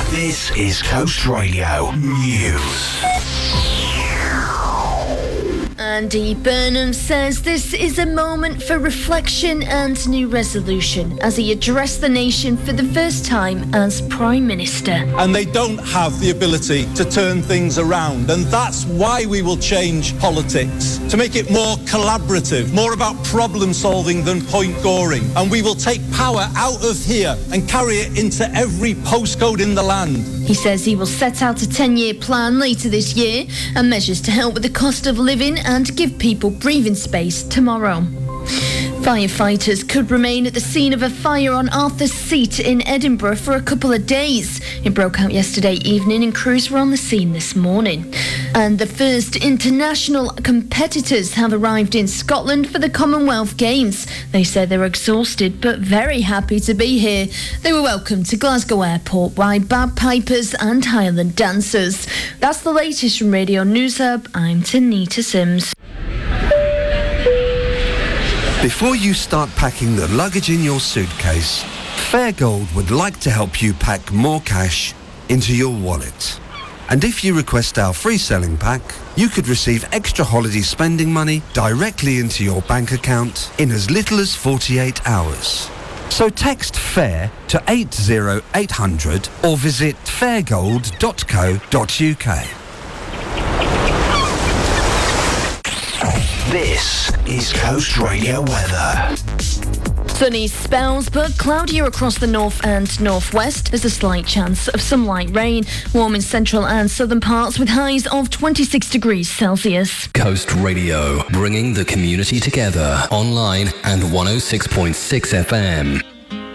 This is Coast Radio News. Andy Burnham says this is a moment for reflection and new resolution as he addressed the nation for the first time as Prime Minister. And they don't have the ability to turn things around, and that's why we will change politics, to make it more collaborative, more about problem solving than point goring. And we will take power out of here and carry it into every postcode in the land. He says he will set out a 10-year plan later this year and measures to help with the cost of living and give people breathing space tomorrow. Firefighters could remain at the scene of a fire on Arthur's Seat in Edinburgh for a couple of days. It broke out yesterday evening and crews were on the scene this morning. And the first international competitors have arrived in Scotland for the Commonwealth Games. They said they were exhausted but very happy to be here. They were welcomed to Glasgow Airport by bagpipers and Highland dancers. That's the latest from Radio News Hub. I'm Tanita Sims. Before you start packing the luggage in your suitcase, Fairgold would like to help you pack more cash into your wallet. And if you request our free selling pack, you could receive extra holiday spending money directly into your bank account in as little as 48 hours. So text FAIR to 80800 or visit fairgold.co.uk. This is Coast Radio weather. Sunny spells, but cloudier across the north and northwest. There's a slight chance of some light rain. Warm in central and southern parts with highs of 26 degrees Celsius. Coast Radio, bringing the community together. Online and 106.6 FM.